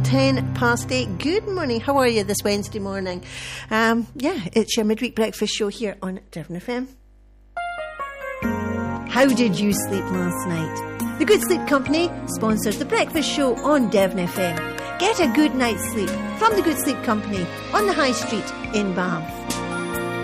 8. Good morning. How are you this Wednesday morning? It's your midweek breakfast show here on Devon FM. How did you sleep last night? The Good Sleep Company sponsors the breakfast show on Devon FM. Get a good night's sleep from the Good Sleep Company on the High Street in Bath.